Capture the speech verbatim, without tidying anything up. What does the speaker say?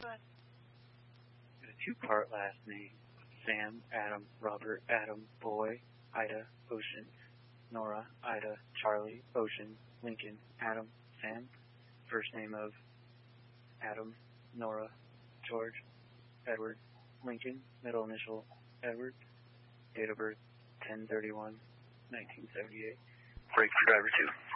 ahead. A two-part last name. Sam, Adam, Robert, Adam, Boy, Ida, Ocean, Nora, Ida, Charlie, Ocean, Lincoln, Adam, Sam. First name of Adam, Nora, George, Edward, Lincoln. Middle initial, Edward. Date of birth, ten thirty-one nineteen seventy-eight. Break for driver two.